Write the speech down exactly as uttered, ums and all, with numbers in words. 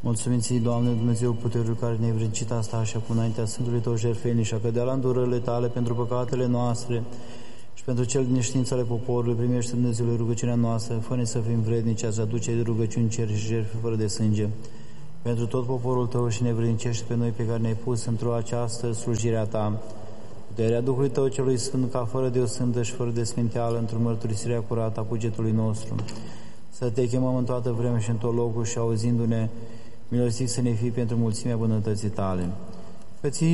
Mulțumim ție, Doamne, Dumnezeu puterul care ne-ai vrednicit asta și acum înaintea Sfântului Tău jertfenic și a cădea la îndurările Tale pentru păcatele noastre și pentru cel din neștiință ale poporului, primește, Dumnezeule, rugăciunea noastră, fă-ne să fim vrednici ați aduce de rugăciuni ceri și jertfe fără de sânge. Pentru tot poporul Tău și ne vrednicește pe noi pe care ne-ai pus într-o această slujire a Ta. Puterea Duhului Tău celui Sfânt, ca fără de o sântă și fără de sminteală, într-o mărturisire curată a cugetului nostru. Să Te chemăm în toată vremea și în tot locul și auzindu-ne, milostiv să ne fii pentru mulțimea bunătății Tale. Că